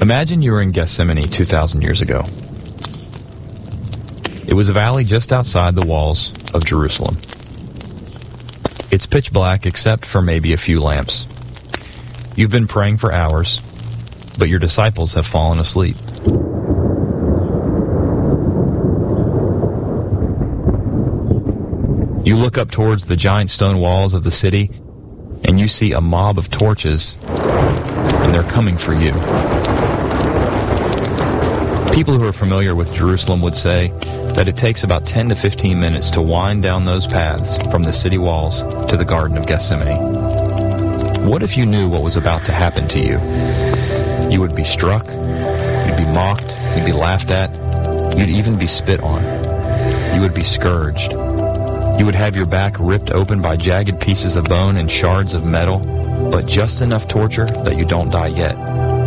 Imagine you were in Gethsemane 2,000 years ago. It was a valley just outside the walls of Jerusalem. It's pitch black except for maybe a few lamps. You've been praying for hours, but your disciples have fallen asleep. You look up towards the giant stone walls of the city, and you see a mob of torches, and they're coming for you. People who are familiar with Jerusalem would say that it takes about 10 to 15 minutes to wind down those paths from the city walls to the Garden of Gethsemane. What if you knew what was about to happen to you? You would be struck, you'd be mocked, you'd be laughed at, you'd even be spit on. You would be scourged. You would have your back ripped open by jagged pieces of bone and shards of metal, but just enough torture that you don't die yet.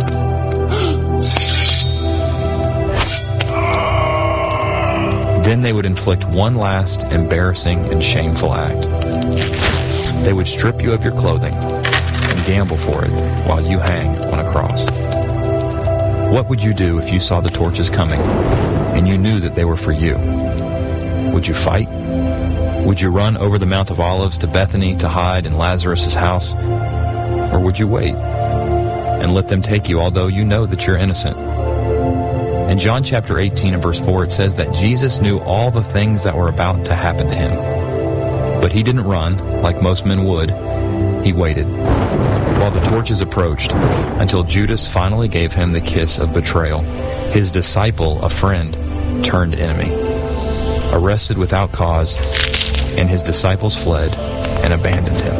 Then they would inflict one last embarrassing and shameful act. They would strip you of your clothing and gamble for it while you hang on a cross. What would you do if you saw the torches coming and you knew that they were for you? Would you fight? Would you run over the Mount of Olives to Bethany to hide in Lazarus' house? Or would you wait and let them take you, although you know that you're innocent? In John chapter 18 and verse 4, it says that Jesus knew all the things that were about to happen to him. But he didn't run like most men would. He waited while the torches approached until Judas finally gave him the kiss of betrayal. His disciple, a friend, turned enemy. Arrested without cause, and his disciples fled and abandoned him.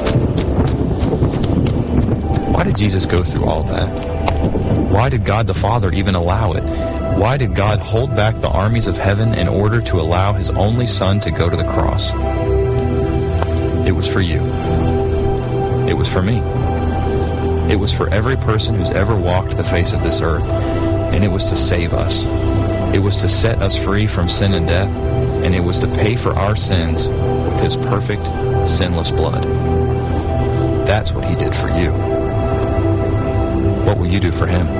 Why did Jesus go through all that? Why did God the Father even allow it? Why did God hold back the armies of heaven in order to allow his only Son to go to the cross? It was for you. It was for me. It was for every person who's ever walked the face of this earth, and it was to save us. It was to set us free from sin and death, and it was to pay for our sins with his perfect, sinless blood. That's what he did for you. What will you do for him?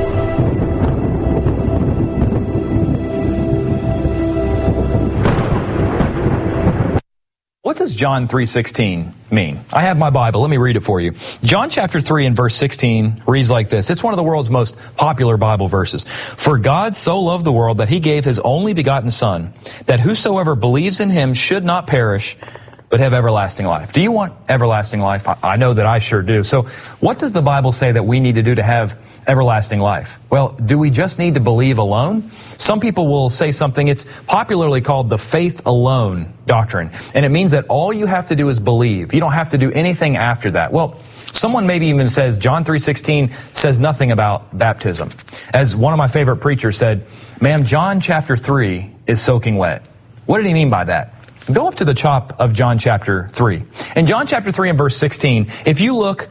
What does John 3:16 mean? I have my Bible. Let me read it for you. John chapter 3 and verse 16 reads like this. It's one of the world's most popular Bible verses. For God so loved the world that he gave his only begotten Son, that whosoever believes in him should not perish, but have everlasting life. Do you want everlasting life? I know that I sure do. So what does the Bible say that we need to do to have everlasting life? Well, do we just need to believe alone? Some people will say something, it's popularly called the faith alone doctrine. And it means that all you have to do is believe. You don't have to do anything after that. Well, someone maybe even says John 3:16 says nothing about baptism. As one of my favorite preachers said, ma'am, John chapter 3 is soaking wet. What did he mean by that? Go up to the top of John chapter 3. In John chapter 3 and verse 16, if you look,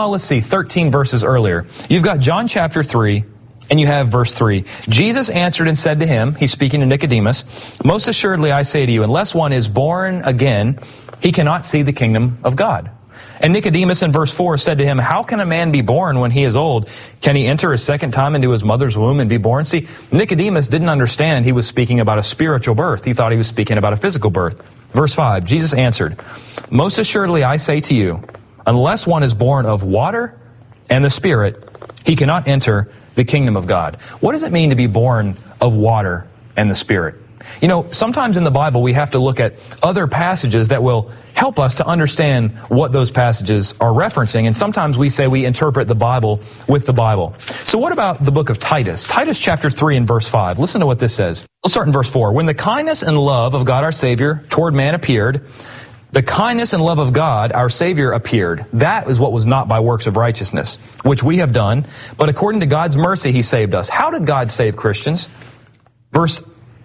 13 verses earlier, you've got John chapter 3, and you have verse 3. Jesus answered and said to him, he's speaking to Nicodemus, most assuredly I say to you, unless one is born again, he cannot see the kingdom of God. And Nicodemus in verse 4 said to him, how can a man be born when he is old? Can he enter a second time into his mother's womb and be born? See, Nicodemus didn't understand he was speaking about a spiritual birth. He thought he was speaking about a physical birth. Verse 5, Jesus answered, most assuredly I say to you, unless one is born of water and the Spirit, he cannot enter the kingdom of God. What does it mean to be born of water and the Spirit? You know, sometimes in the Bible we have to look at other passages that will help us to understand what those passages are referencing. And sometimes we say we interpret the Bible with the Bible. So what about the book of Titus? Titus chapter 3 and verse 5. Listen to what this says. Let's start in verse 4. When the kindness and love of God our Savior toward man appeared, the kindness and love of God, our Savior, appeared. That is what was not by works of righteousness, which we have done, but according to God's mercy he saved us. How did God save Christians? Verse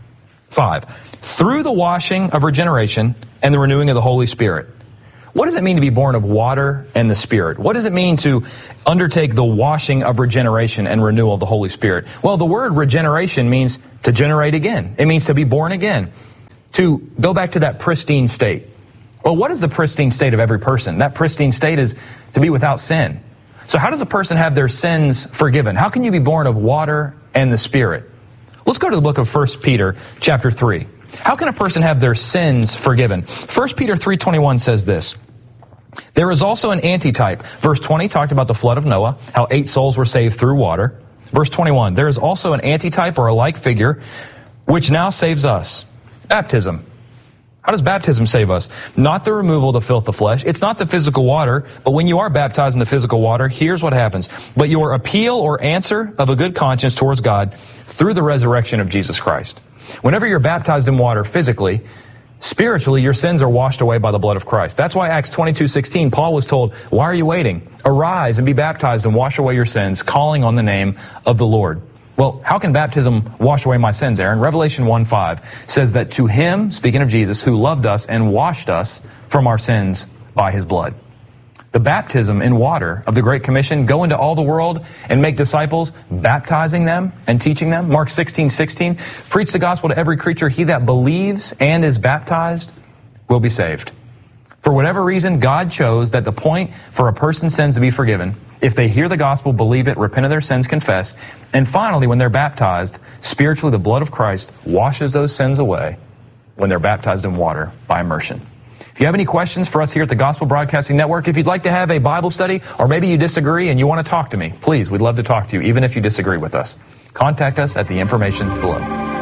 5. Through the washing of regeneration and the renewing of the Holy Spirit. What does it mean to be born of water and the Spirit? What does it mean to undertake the washing of regeneration and renewal of the Holy Spirit? Well, the word regeneration means to generate again. It means to be born again, to go back to that pristine state. Well, what is the pristine state of every person? That pristine state is to be without sin. So how does a person have their sins forgiven? How can you be born of water and the Spirit? Let's go to the book of 1 Peter chapter 3. How can a person have their sins forgiven? 1 Peter 3:21 says this. There is also an antitype. Verse 20 talked about the flood of Noah, how 8 souls were saved through water. Verse 21, there is also an antitype or a like figure, which now saves us. Baptism. How does baptism save us? Not the removal of the filth of flesh. It's not the physical water, but when you are baptized in the physical water, here's what happens. But your appeal or answer of a good conscience towards God through the resurrection of Jesus Christ. Whenever you're baptized in water physically, spiritually, your sins are washed away by the blood of Christ. That's why Acts 22:16, Paul was told, why are you waiting? Arise and be baptized and wash away your sins, calling on the name of the Lord. Well, how can baptism wash away my sins, Aaron? Revelation 1:5 says that to him, speaking of Jesus, who loved us and washed us from our sins by his blood. The baptism in water of the Great Commission, go into all the world and make disciples, baptizing them and teaching them. Mark 16:16, preach the gospel to every creature. He that believes and is baptized will be saved. For whatever reason, God chose that the point for a person's sins to be forgiven, if they hear the gospel, believe it, repent of their sins, confess, and finally, when they're baptized, spiritually the blood of Christ washes those sins away when they're baptized in water by immersion. If you have any questions for us here at the Gospel Broadcasting Network, if you'd like to have a Bible study, or maybe you disagree and you want to talk to me, please, we'd love to talk to you, even if you disagree with us. Contact us at the information below.